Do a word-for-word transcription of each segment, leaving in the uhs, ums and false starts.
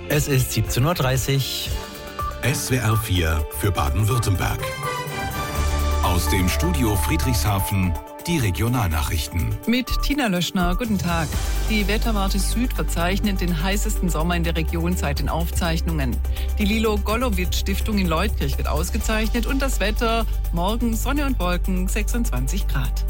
Es ist siebzehn Uhr dreißig. S W R vier für Baden-Württemberg. Aus dem Studio Friedrichshafen die Regionalnachrichten. Mit Tina Löschner, guten Tag. Die Wetterwarte Süd verzeichnet den heißesten Sommer in der Region seit den Aufzeichnungen. Die Lilo-Golowitsch-Stiftung in Leutkirch wird ausgezeichnet und das Wetter morgen Sonne und Wolken, sechsundzwanzig Grad.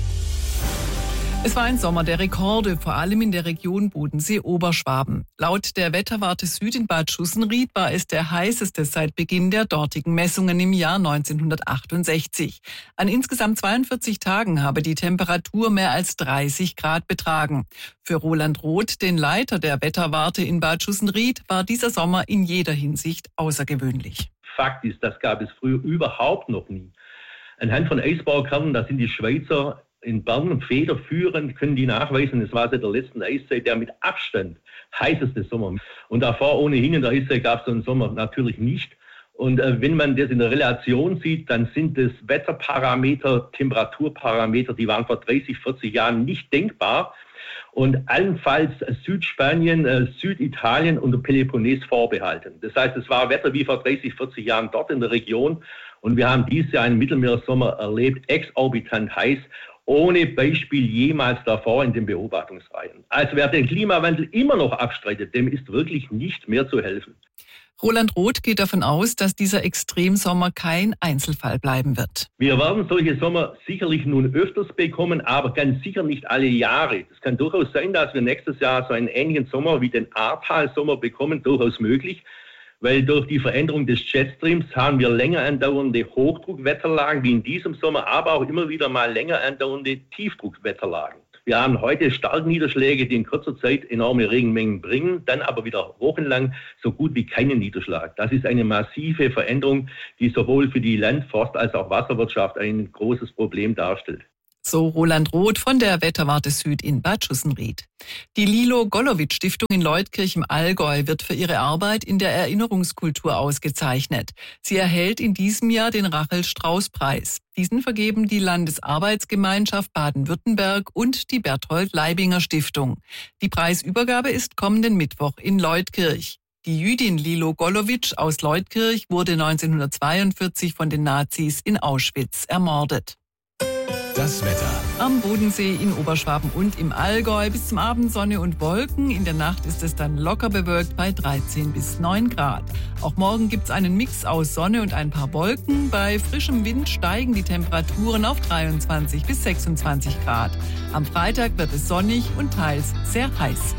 Es war ein Sommer der Rekorde, vor allem in der Region Bodensee-Oberschwaben. Laut der Wetterwarte Süd in Bad Schussenried war es der heißeste seit Beginn der dortigen Messungen im Jahr neunzehnhundertachtundsechzig. An insgesamt zweiundvierzig Tagen habe die Temperatur mehr als dreißig Grad betragen. Für Roland Roth, den Leiter der Wetterwarte in Bad Schussenried, war dieser Sommer in jeder Hinsicht außergewöhnlich. Fakt ist, das gab es früher überhaupt noch nie. Anhand von Eisbaukernen, da sind die Schweizer in Bern federführend, können die nachweisen, es war seit der letzten Eiszeit der mit Abstand heißeste Sommer. Und davor ohnehin in der Eiszeit gab es so einen Sommer natürlich nicht. Und äh, wenn man das in der Relation sieht, dann sind das Wetterparameter, Temperaturparameter, die waren vor dreißig, vierzig Jahren nicht denkbar. Und allenfalls Südspanien, äh, Süditalien und der Peloponnes vorbehalten. Das heißt, es war Wetter wie vor dreißig, vierzig Jahren dort in der Region. Und wir haben dieses Jahr einen Mittelmeersommer erlebt, exorbitant heiß, ohne Beispiel jemals davor in den Beobachtungsreihen. Also wer den Klimawandel immer noch abstreitet, dem ist wirklich nicht mehr zu helfen. Roland Roth geht davon aus, dass dieser Extremsommer kein Einzelfall bleiben wird. Wir werden solche Sommer sicherlich nun öfters bekommen, aber ganz sicher nicht alle Jahre. Es kann durchaus sein, dass wir nächstes Jahr so einen ähnlichen Sommer wie den Ahrtal-Sommer bekommen, durchaus möglich. Weil durch die Veränderung des Jetstreams haben wir länger andauernde Hochdruckwetterlagen wie in diesem Sommer, aber auch immer wieder mal länger andauernde Tiefdruckwetterlagen. Wir haben heute Starkniederschläge, die in kurzer Zeit enorme Regenmengen bringen, dann aber wieder wochenlang so gut wie keinen Niederschlag. Das ist eine massive Veränderung, die sowohl für die Land-, Forst- als auch Wasserwirtschaft ein großes Problem darstellt. So Roland Roth von der Wetterwarte Süd in Bad Schussenried. Die Lilo-Golowitsch-Stiftung in Leutkirch im Allgäu wird für ihre Arbeit in der Erinnerungskultur ausgezeichnet. Sie erhält in diesem Jahr den Rachel-Strauß-Preis. Diesen vergeben die Landesarbeitsgemeinschaft Baden-Württemberg und die Berthold-Leibinger-Stiftung. Die Preisübergabe ist kommenden Mittwoch in Leutkirch. Die Jüdin Lilo Golowitsch aus Leutkirch wurde neunzehnhundertzweiundvierzig von den Nazis in Auschwitz ermordet. Das Wetter. Am Bodensee, in Oberschwaben und im Allgäu bis zum Abend Sonne und Wolken. In der Nacht ist es dann locker bewölkt bei dreizehn bis neun Grad. Auch morgen gibt es einen Mix aus Sonne und ein paar Wolken. Bei frischem Wind steigen die Temperaturen auf dreiundzwanzig bis sechsundzwanzig Grad. Am Freitag wird es sonnig und teils sehr heiß.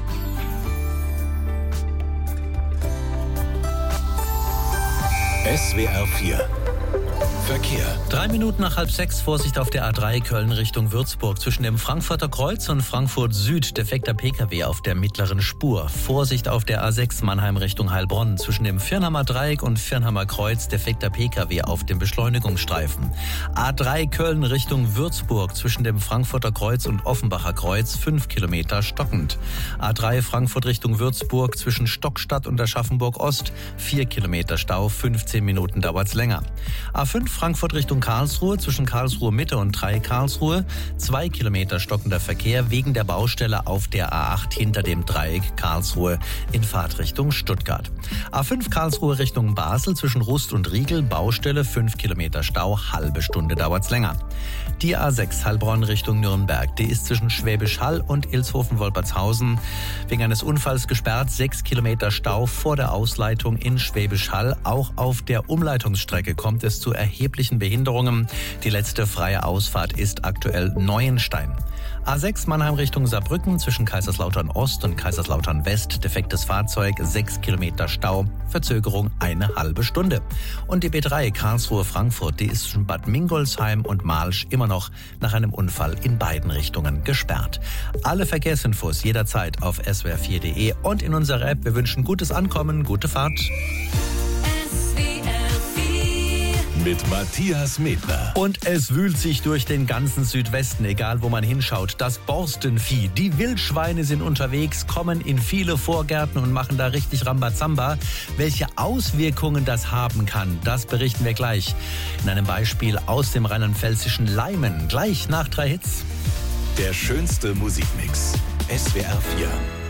S W R vier Verkehr. Drei Minuten nach halb sechs, Vorsicht auf der A drei Köln Richtung Würzburg. Zwischen dem Frankfurter Kreuz und Frankfurt Süd defekter Pkw auf der mittleren Spur. Vorsicht auf der A sechs Mannheim Richtung Heilbronn. Zwischen dem Firnhammer Dreieck und Firnhammer Kreuz defekter Pkw auf dem Beschleunigungsstreifen. A drei Köln Richtung Würzburg. Zwischen dem Frankfurter Kreuz und Offenbacher Kreuz fünf Kilometer stockend. A drei Frankfurt Richtung Würzburg. Zwischen Stockstadt und Aschaffenburg Ost vier Kilometer Stau. fünfzehn Minuten dauert's länger. A fünf Frankfurt Richtung Karlsruhe, zwischen Karlsruhe Mitte und drei Karlsruhe, zwei Kilometer stockender Verkehr wegen der Baustelle auf der A acht hinter dem Dreieck Karlsruhe in Fahrtrichtung Stuttgart. A fünf Karlsruhe Richtung Basel, zwischen Rust und Riegel, Baustelle, fünf Kilometer Stau, halbe Stunde dauert's länger. Die A sechs Heilbronn Richtung Nürnberg, die ist zwischen Schwäbisch Hall und Ilshofen-Wolpertshausen wegen eines Unfalls gesperrt, sechs Kilometer Stau vor der Ausleitung in Schwäbisch Hall. Auch auf der Umleitungsstrecke kommt es zu erheblichen Behinderungen. Die letzte freie Ausfahrt ist aktuell Neuenstein. A sechs Mannheim Richtung Saarbrücken, zwischen Kaiserslautern Ost und Kaiserslautern West, defektes Fahrzeug, sechs Kilometer Stau, Verzögerung eine halbe Stunde. Und die B drei Karlsruhe Frankfurt, die ist zwischen Bad Mingolsheim und Malsch immer noch nach einem Unfall in beiden Richtungen gesperrt. Alle Verkehrsinfos jederzeit auf s w r vier punkt de und in unserer App. Wir wünschen gutes Ankommen, gute Fahrt. Mit Matthias Medner. Und es wühlt sich durch den ganzen Südwesten, egal wo man hinschaut. Das Borstenvieh, die Wildschweine sind unterwegs, kommen in viele Vorgärten und machen da richtig Rambazamba. Welche Auswirkungen das haben kann, das berichten wir gleich in einem Beispiel aus dem rheinland-pfälzischen Leimen. Gleich nach drei Hits. Der schönste Musikmix. S W R vier.